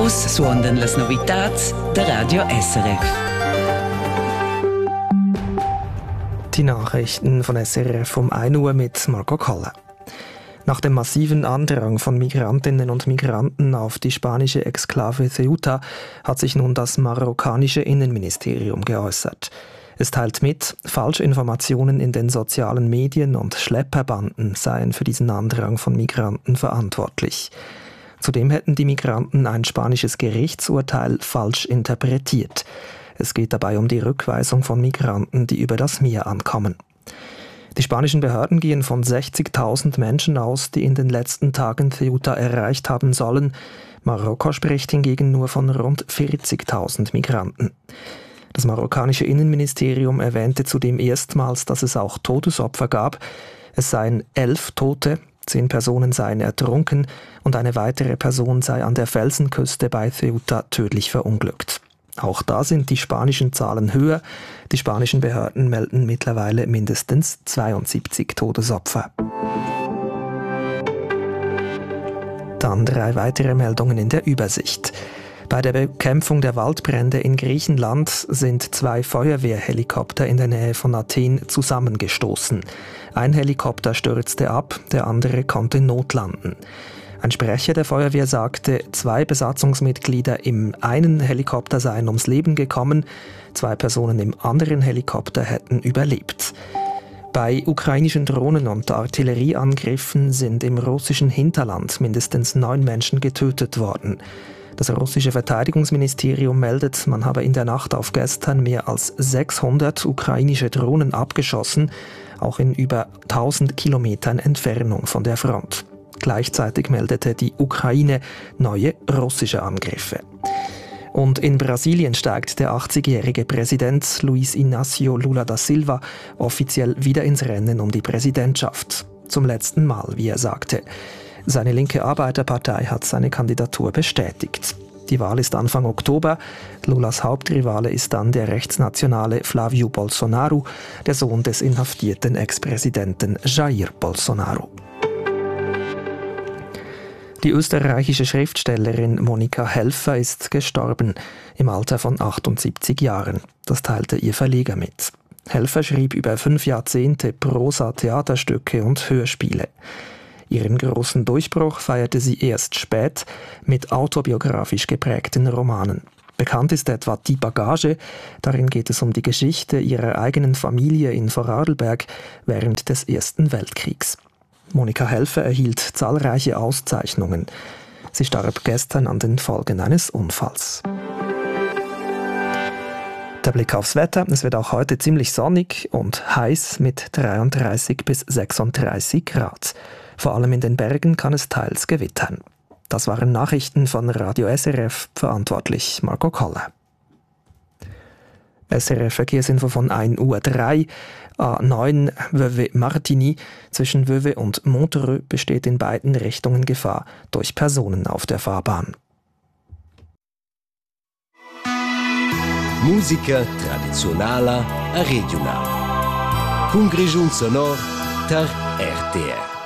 Vus suondan las novitats der Radio SRF. Die Nachrichten von SRF um 1 Uhr mit Marco Koller. Nach dem massiven Andrang von Migrantinnen und Migranten auf die spanische Exklave Ceuta hat sich nun das marokkanische Innenministerium geäußert. Es teilt mit, Falschinformationen in den sozialen Medien und Schlepperbanden seien für diesen Andrang von Migranten verantwortlich. Zudem hätten die Migranten ein spanisches Gerichtsurteil falsch interpretiert. Es geht dabei um die Rückweisung von Migranten, die über das Meer ankommen. Die spanischen Behörden gehen von 60.000 Menschen aus, die in den letzten Tagen Ceuta erreicht haben sollen. Marokko spricht hingegen nur von rund 40.000 Migranten. Das marokkanische Innenministerium erwähnte zudem erstmals, dass es auch Todesopfer gab. Es seien 11 Tote, 10 Personen seien ertrunken und eine weitere Person sei an der Felsenküste bei Ceuta tödlich verunglückt. Auch da sind die spanischen Zahlen höher. Die spanischen Behörden melden mittlerweile mindestens 72 Todesopfer. Dann 3 weitere Meldungen in der Übersicht. Bei der Bekämpfung der Waldbrände in Griechenland sind 2 Feuerwehrhelikopter in der Nähe von Athen zusammengestoßen. Ein Helikopter stürzte ab, der andere konnte notlanden. Ein Sprecher der Feuerwehr sagte, 2 Besatzungsmitglieder im einen Helikopter seien ums Leben gekommen, 2 Personen im anderen Helikopter hätten überlebt. Bei ukrainischen Drohnen- und Artillerieangriffen sind im russischen Hinterland mindestens 9 Menschen getötet worden. Das russische Verteidigungsministerium meldet, man habe in der Nacht auf gestern mehr als 600 ukrainische Drohnen abgeschossen, auch in über 1000 Kilometern Entfernung von der Front. Gleichzeitig meldete die Ukraine neue russische Angriffe. Und in Brasilien steigt der 80-jährige Präsident Luiz Inácio Lula da Silva offiziell wieder ins Rennen um die Präsidentschaft. Zum letzten Mal, wie er sagte. Seine linke Arbeiterpartei hat seine Kandidatur bestätigt. Die Wahl ist Anfang Oktober. Lulas Hauptrivale ist dann der rechtsnationale Flávio Bolsonaro, der Sohn des inhaftierten Ex-Präsidenten Jair Bolsonaro. Die österreichische Schriftstellerin Monika Helfer ist gestorben, im Alter von 78 Jahren. Das teilte ihr Verleger mit. Helfer schrieb über 5 Jahrzehnte Prosa, Theaterstücke und Hörspiele. Ihren großen Durchbruch feierte sie erst spät mit autobiografisch geprägten Romanen. Bekannt ist etwa Die Bagage, darin geht es um die Geschichte ihrer eigenen Familie in Vorarlberg während des Ersten Weltkriegs. Monika Helfer erhielt zahlreiche Auszeichnungen. Sie starb gestern an den Folgen eines Unfalls. Der Blick aufs Wetter. Es wird auch heute ziemlich sonnig und heiß mit 33 bis 36 Grad. Vor allem in den Bergen kann es teils gewittern. Das waren Nachrichten von Radio SRF, verantwortlich Marco Koller. SRF-Verkehrsinfo von 1:03 Uhr. A9 Vevey-Martigny zwischen Vevey und Montereux besteht in beiden Richtungen Gefahr durch Personen auf der Fahrbahn. Musica tradizionala e regionale. Con Grigiun Sonor ter RTR.